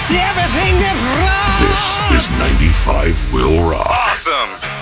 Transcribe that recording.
It's everything that rocks. This is 95 Will Rock. Awesome.